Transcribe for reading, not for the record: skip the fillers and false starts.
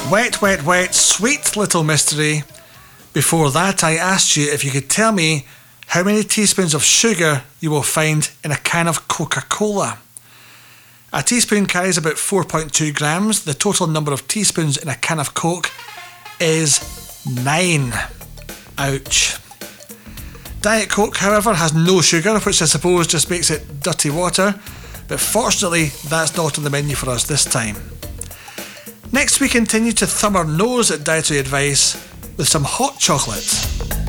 Wet, wet, wet, sweet little mystery. Before that, I asked you if you could tell me how many teaspoons of sugar you will find in a can of Coca-Cola. A teaspoon carries about 4.2 grams. The total number of teaspoons in a can of Coke is 9. Ouch. Diet Coke, however, has no sugar, which I suppose just makes it dirty water, but fortunately that's not on the menu for us this time. Next, we continue to thumb our nose at dietary advice with some hot chocolate.